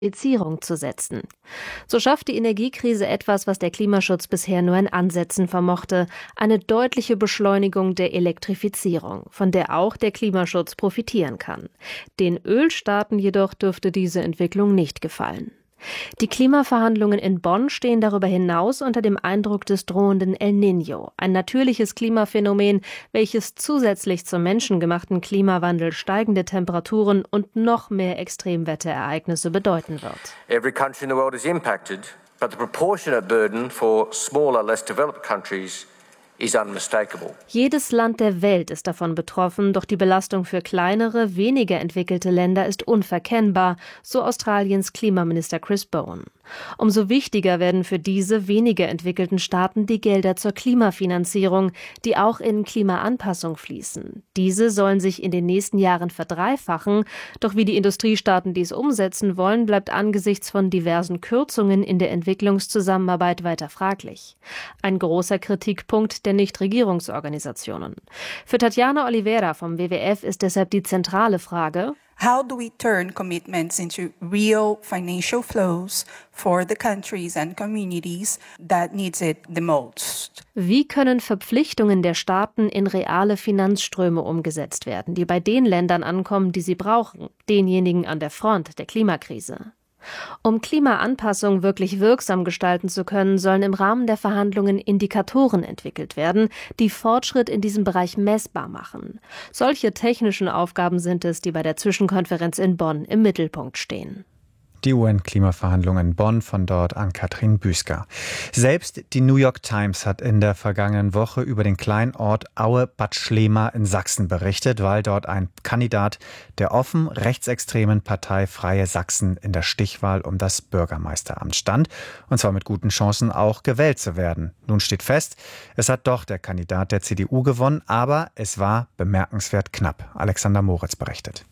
Elektrifizierung zu setzen. So schafft die Energiekrise etwas, was der Klimaschutz bisher nur in Ansätzen vermochte: eine deutliche Beschleunigung der Elektrifizierung, von der auch der Klimaschutz profitieren kann. Den Ölstaaten jedoch dürfte diese Entwicklung nicht gefallen. Die Klimaverhandlungen in Bonn stehen darüber hinaus unter dem Eindruck des drohenden El Niño, ein natürliches Klimaphänomen, welches zusätzlich zum menschengemachten Klimawandel steigende Temperaturen und noch mehr Extremwetterereignisse bedeuten wird. Every country in the world is impacted, but the proportionate burden for smaller, less developed countries is unmistakable. Jedes Land der Welt ist davon betroffen, doch die Belastung für kleinere, weniger entwickelte Länder ist unverkennbar, so Australiens Klimaminister Chris Bowen. Umso wichtiger werden für diese weniger entwickelten Staaten die Gelder zur Klimafinanzierung, die auch in Klimaanpassung fließen. Diese sollen sich in den nächsten Jahren verdreifachen, doch wie die Industriestaaten dies umsetzen wollen, bleibt angesichts von diversen Kürzungen in der Entwicklungszusammenarbeit weiter fraglich. Ein großer Kritikpunkt der Nichtregierungsorganisationen. Für Tatjana Oliveira vom WWF ist deshalb die zentrale Frage: How do we turn commitments into real financial flows for the countries and communities that needs it the most? Wie können Verpflichtungen der Staaten in reale Finanzströme umgesetzt werden, die bei den Ländern ankommen, die sie brauchen, denjenigen an der Front der Klimakrise? Um Klimaanpassung wirklich wirksam gestalten zu können, sollen im Rahmen der Verhandlungen Indikatoren entwickelt werden, die Fortschritt in diesem Bereich messbar machen. Solche technischen Aufgaben sind es, die bei der Zwischenkonferenz in Bonn im Mittelpunkt stehen. Die UN-Klimaverhandlungen in Bonn, von dort an Katrin Büsker. Selbst die New York Times hat in der vergangenen Woche über den kleinen Ort Aue-Bad Schlema in Sachsen berichtet, weil dort ein Kandidat der offen rechtsextremen Partei Freie Sachsen in der Stichwahl um das Bürgermeisteramt stand, und zwar mit guten Chancen auch gewählt zu werden. Nun steht fest, es hat doch der Kandidat der CDU gewonnen, aber es war bemerkenswert knapp. Alexander Moritz berichtet.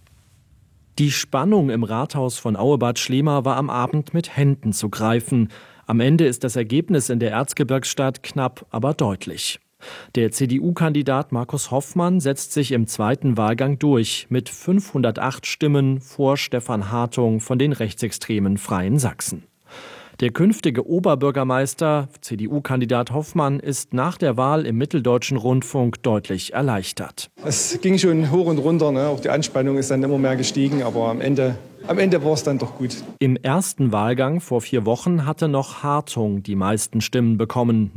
Die Spannung im Rathaus von Aue-Bad Schlema war am Abend mit Händen zu greifen. Am Ende ist das Ergebnis in der Erzgebirgsstadt knapp, aber deutlich. Der CDU-Kandidat Markus Hoffmann setzt sich im zweiten Wahlgang durch mit 508 Stimmen vor Stefan Hartung von den rechtsextremen Freien Sachsen. Der künftige Oberbürgermeister, CDU-Kandidat Hoffmann, ist nach der Wahl im Mitteldeutschen Rundfunk deutlich erleichtert. Es ging schon hoch und runter, ne? Auch die Anspannung ist dann immer mehr gestiegen, aber am Ende war es dann doch gut. Im ersten Wahlgang vor 4 Wochen hatte noch Hartung die meisten Stimmen bekommen,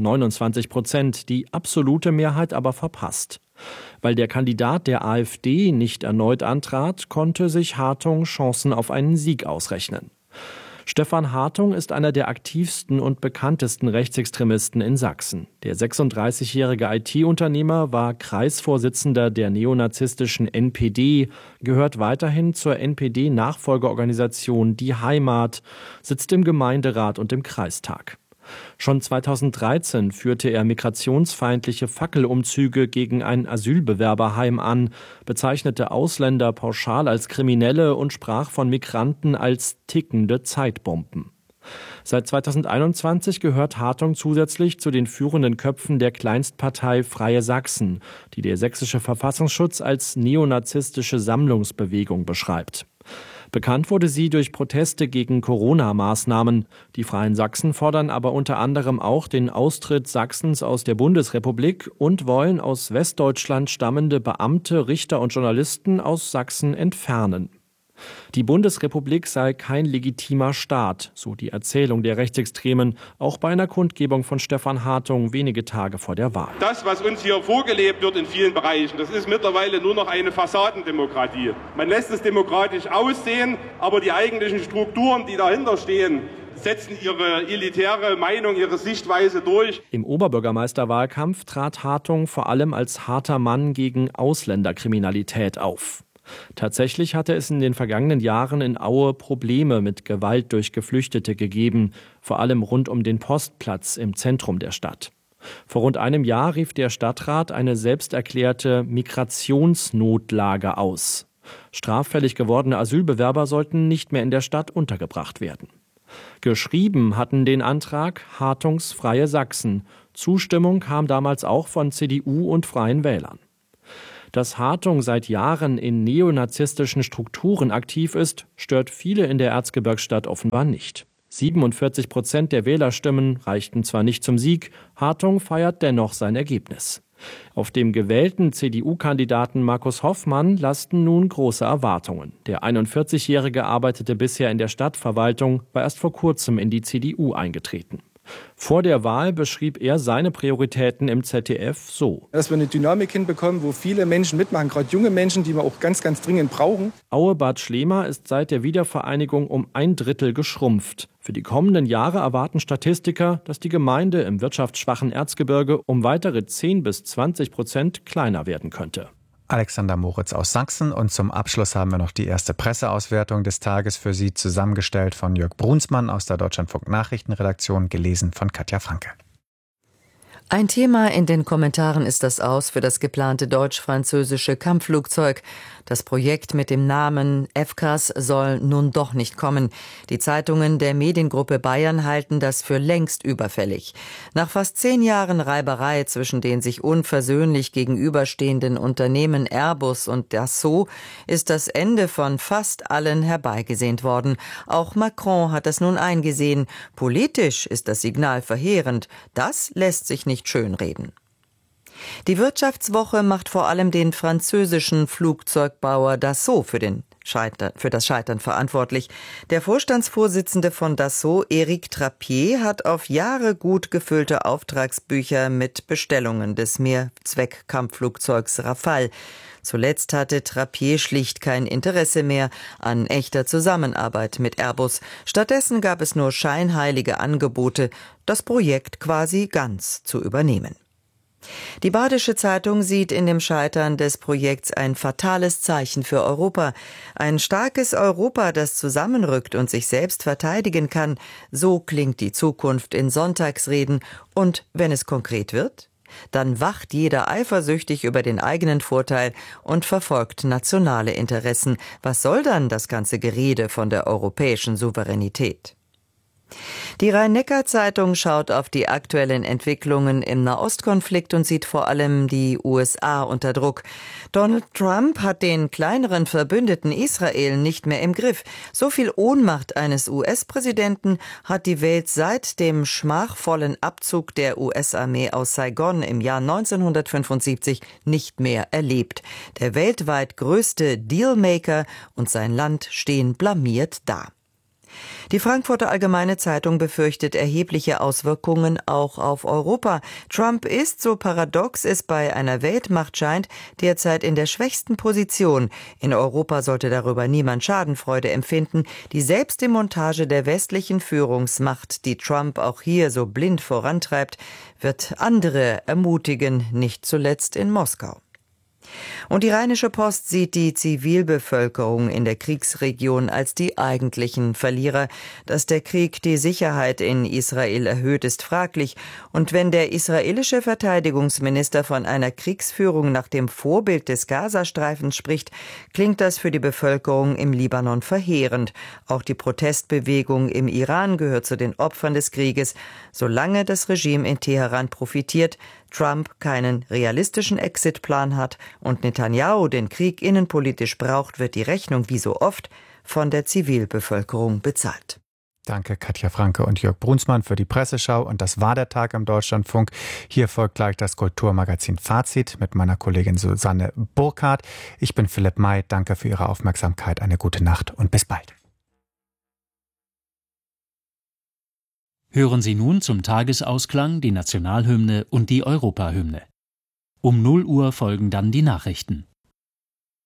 29%, die absolute Mehrheit aber verpasst. Weil der Kandidat der AfD nicht erneut antrat, konnte sich Hartung Chancen auf einen Sieg ausrechnen. Stefan Hartung ist einer der aktivsten und bekanntesten Rechtsextremisten in Sachsen. Der 36-jährige IT-Unternehmer war Kreisvorsitzender der neonazistischen NPD, gehört weiterhin zur NPD-Nachfolgeorganisation Die Heimat, sitzt im Gemeinderat und im Kreistag. Schon 2013 führte er migrationsfeindliche Fackelumzüge gegen ein Asylbewerberheim an, bezeichnete Ausländer pauschal als Kriminelle und sprach von Migranten als tickende Zeitbomben. Seit 2021 gehört Hartung zusätzlich zu den führenden Köpfen der Kleinstpartei Freie Sachsen, die der sächsische Verfassungsschutz als neonazistische Sammlungsbewegung beschreibt. Bekannt wurde sie durch Proteste gegen Corona-Maßnahmen. Die Freien Sachsen fordern aber unter anderem auch den Austritt Sachsens aus der Bundesrepublik und wollen aus Westdeutschland stammende Beamte, Richter und Journalisten aus Sachsen entfernen. Die Bundesrepublik sei kein legitimer Staat, so die Erzählung der Rechtsextremen, auch bei einer Kundgebung von Stefan Hartung wenige Tage vor der Wahl. Das, was uns hier vorgelebt wird in vielen Bereichen, das ist mittlerweile nur noch eine Fassadendemokratie. Man lässt es demokratisch aussehen, aber die eigentlichen Strukturen, die dahinter stehen, setzen ihre elitäre Meinung, ihre Sichtweise durch. Im Oberbürgermeisterwahlkampf trat Hartung vor allem als harter Mann gegen Ausländerkriminalität auf. Tatsächlich hatte es in den vergangenen Jahren in Aue Probleme mit Gewalt durch Geflüchtete gegeben, vor allem rund um den Postplatz im Zentrum der Stadt. Vor rund einem Jahr rief der Stadtrat eine selbsterklärte Migrationsnotlage aus. Straffällig gewordene Asylbewerber sollten nicht mehr in der Stadt untergebracht werden. Geschrieben hatten den Antrag Hartungs Freie Sachsen. Zustimmung kam damals auch von CDU und Freien Wählern. Dass Hartung seit Jahren in neonazistischen Strukturen aktiv ist, stört viele in der Erzgebirgsstadt offenbar nicht. 47% der Wählerstimmen reichten zwar nicht zum Sieg, Hartung feiert dennoch sein Ergebnis. Auf dem gewählten CDU-Kandidaten Markus Hoffmann lasten nun große Erwartungen. Der 41-Jährige arbeitete bisher in der Stadtverwaltung, war erst vor kurzem in die CDU eingetreten. Vor der Wahl beschrieb er seine Prioritäten im ZDF so: Dass wir eine Dynamik hinbekommen, wo viele Menschen mitmachen, gerade junge Menschen, die wir auch ganz, ganz dringend brauchen. Aue-Bad Schlema ist seit der Wiedervereinigung um 1/3 geschrumpft. Für die kommenden Jahre erwarten Statistiker, dass die Gemeinde im wirtschaftsschwachen Erzgebirge um weitere 10-20% kleiner werden könnte. Alexander Moritz aus Sachsen. Und zum Abschluss haben wir noch die erste Presseauswertung des Tages für Sie, zusammengestellt von Jörg Brunsmann aus der Deutschlandfunk Nachrichtenredaktion, gelesen von Katja Franke. Ein Thema in den Kommentaren ist das Aus für das geplante deutsch-französische Kampfflugzeug. Das Projekt mit dem Namen FCAS soll nun doch nicht kommen. Die Zeitungen der Mediengruppe Bayern halten das für längst überfällig. Nach fast 10 Jahren Reiberei zwischen den sich unversöhnlich gegenüberstehenden Unternehmen Airbus und Dassault ist das Ende von fast allen herbeigesehnt worden. Auch Macron hat das nun eingesehen. Politisch ist das Signal verheerend. Das lässt sich nicht schönreden. Die Wirtschaftswoche macht vor allem den französischen Flugzeugbauer Dassault für das Scheitern verantwortlich. Der Vorstandsvorsitzende von Dassault, Éric Trappier, hat auf Jahre gut gefüllte Auftragsbücher mit Bestellungen des Mehrzweck-Kampfflugzeugs Rafale. Zuletzt hatte Trappier schlicht kein Interesse mehr an echter Zusammenarbeit mit Airbus. Stattdessen gab es nur scheinheilige Angebote, das Projekt quasi ganz zu übernehmen. Die Badische Zeitung sieht in dem Scheitern des Projekts ein fatales Zeichen für Europa. Ein starkes Europa, das zusammenrückt und sich selbst verteidigen kann, so klingt die Zukunft in Sonntagsreden. Und wenn es konkret wird? Dann wacht jeder eifersüchtig über den eigenen Vorteil und verfolgt nationale Interessen. Was soll dann das ganze Gerede von der europäischen Souveränität? Die Rhein-Neckar-Zeitung schaut auf die aktuellen Entwicklungen im Nahostkonflikt und sieht vor allem die USA unter Druck. Donald Trump hat den kleineren Verbündeten Israel nicht mehr im Griff. So viel Ohnmacht eines US-Präsidenten hat die Welt seit dem schmachvollen Abzug der US-Armee aus Saigon im Jahr 1975 nicht mehr erlebt. Der weltweit größte Dealmaker und sein Land stehen blamiert da. Die Frankfurter Allgemeine Zeitung befürchtet erhebliche Auswirkungen auch auf Europa. Trump ist, so paradox es bei einer Weltmacht scheint, derzeit in der schwächsten Position. In Europa sollte darüber niemand Schadenfreude empfinden. Die Selbstdemontage der westlichen Führungsmacht, die Trump auch hier so blind vorantreibt, wird andere ermutigen, nicht zuletzt in Moskau. Und die Rheinische Post sieht die Zivilbevölkerung in der Kriegsregion als die eigentlichen Verlierer. Dass der Krieg die Sicherheit in Israel erhöht, ist fraglich. Und wenn der israelische Verteidigungsminister von einer Kriegsführung nach dem Vorbild des Gazastreifens spricht, klingt das für die Bevölkerung im Libanon verheerend. Auch die Protestbewegung im Iran gehört zu den Opfern des Krieges. Solange das Regime in Teheran profitiert, Trump keinen realistischen Exitplan hat und Netanyahu den Krieg innenpolitisch braucht, wird die Rechnung wie so oft von der Zivilbevölkerung bezahlt. Danke Katja Franke und Jörg Brunsmann für die Presseschau. Und das war der Tag im Deutschlandfunk. Hier folgt gleich das Kulturmagazin Fazit mit meiner Kollegin Susanne Burkhardt. Ich bin Philipp May. Danke für Ihre Aufmerksamkeit. Eine gute Nacht und bis bald. Hören Sie nun zum Tagesausklang die Nationalhymne und die Europahymne. Um 0 Uhr folgen dann die Nachrichten.